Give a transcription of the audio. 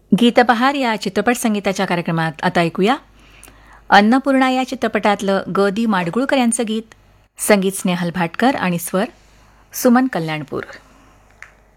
गीतबहार या चित्रपट संगीताच्या कार्यक्रमात आता ऐकूया अन्नपूर्णा या चित्रपटातलं ग दी माडगुळकर यांचं गीत. संगीत स्नेहल भाटकर आणि स्वर सुमन कल्याणपूर.